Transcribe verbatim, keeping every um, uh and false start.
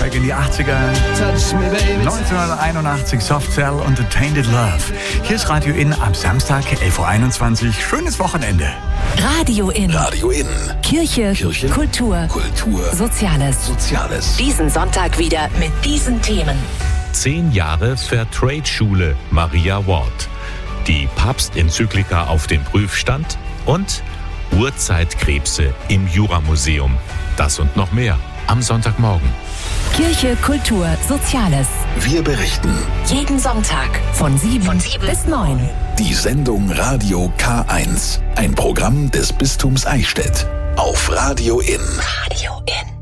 Throwback in die achtziger. neunzehnhunderteinundachtzig Soft Cell und The Tainted Love. Hier ist Radio In am Samstag, elf Uhr einundzwanzig. Schönes Wochenende. Radio In. Radio In. Kirche, Kirche. Kultur. Kultur. Soziales. Soziales. Diesen Sonntag wieder mit diesen Themen. Zehn Jahre Fairtrade-Schule Maria Ward. Die Papstenzyklika auf dem Prüfstand und Urzeitkrebse im Juramuseum. Das und noch mehr am Sonntagmorgen. Kirche, Kultur, Soziales. Wir berichten. Jeden Sonntag von sieben, von sieben bis neun. Die Sendung Radio K eins. Ein Programm des Bistums Eichstätt. Auf Radio In. Radio In.